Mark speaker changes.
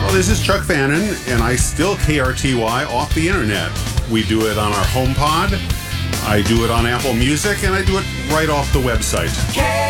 Speaker 1: Well, this is Chuck Fannin, and I still KRTY off the internet. We do it on our HomePod, I do it on Apple Music, and I do it right off the website.